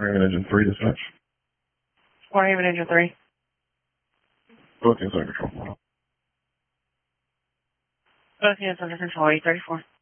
Raven Engine 3 dispatch. Raven Engine 3. Both units under control. Both units under control, 834.